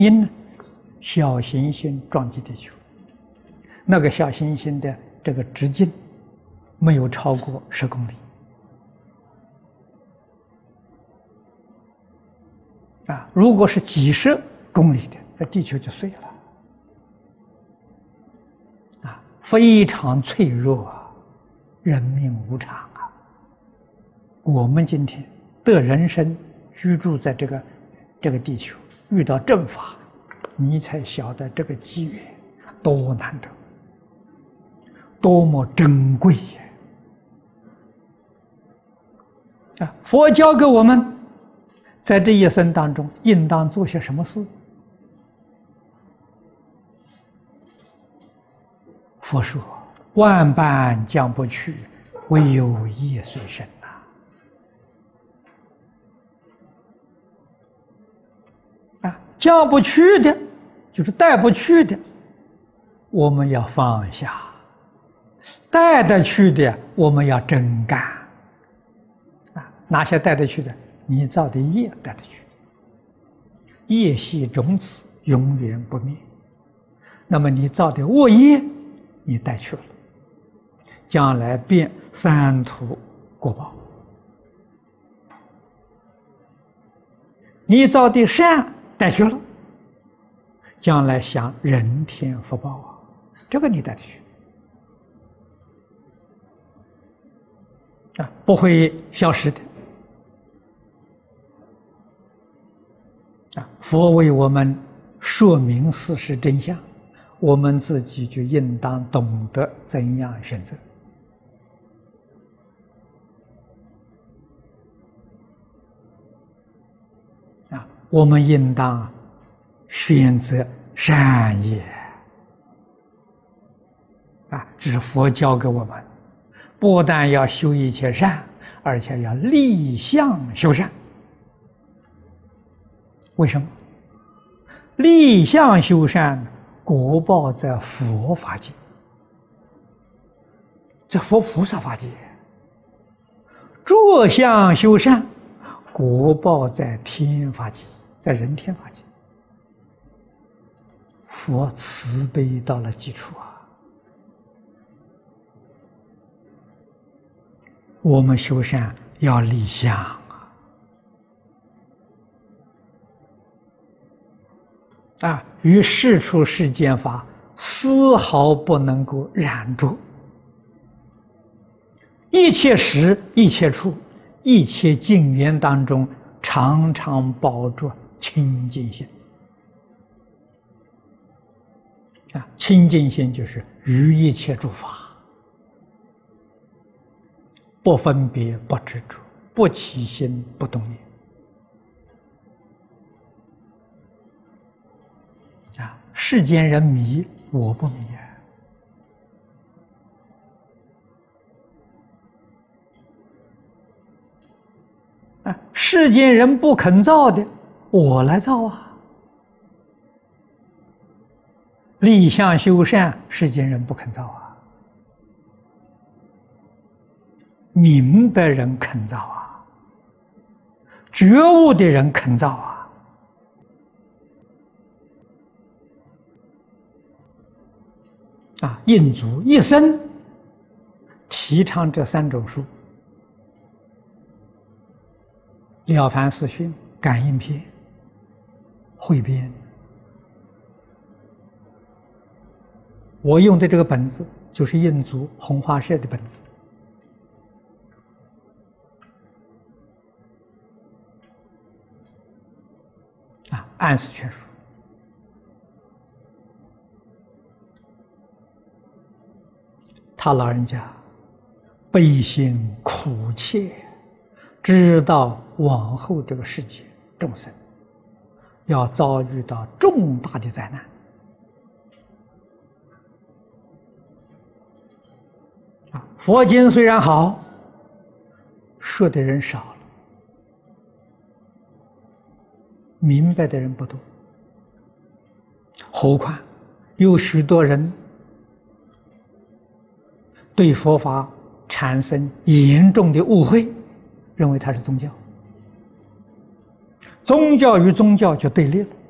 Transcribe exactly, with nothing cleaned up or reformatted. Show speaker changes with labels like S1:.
S1: 因呢，小行星撞击地球，那个小行星的这个直径没有超过十公里。啊，如果是几十公里的，那地球就碎了。啊，非常脆弱啊，人命无常啊。我们今天的人生居住在这个这个地球，遇到正法，你才晓得这个机缘多难得，多么珍贵呀！啊，佛教给我们，在这一生当中应当做些什么事？佛说：“万般将不去，唯有业随身。”呐，啊，将不去的，就是带不去的，我们要放下；带得去的，我们要真干。啊，哪些带得去的？你造的业带得去，业系种子永远不灭。那么你造的恶业，你带去了，将来变三途果报。你造的善带去了，将来享人天福报啊，这个你带得去啊，不会消失的。啊，佛为我们说明事实真相，我们自己就应当懂得怎样选择。啊，我们应当选择善业。啊，这是佛教给我们，不但要修一切善，而且要立相修善。为什么？立相修善，果报在佛法界，在佛菩萨法界；着相修善，果报在天法界，在人天法界。佛慈悲到了极处啊！我们修善要立相。啊，与世出世间法丝毫不能够染着，一切时、一切处、一切境缘当中，常常保着清净心。啊，清净心就是于一切诸法不分别、不执着、不起心、不动念。世间人迷，我不迷啊！世间人不肯造的，我来造啊！立相修善，世间人不肯造啊！明白人肯造啊！觉悟的人肯造啊！啊，印祖一生提倡这三种书：《了凡四训》、《感应篇》、《汇编》。我用的这个本子就是印祖红花社的本子。啊，暗示全书。他老人家悲心苦切，知道往后这个世界众生要遭遇到重大的灾难啊！佛经虽然好，说的人少了，明白的人不多，何况有许多人对佛法产生严重的误会，认为它是宗教，宗教与宗教就对立了。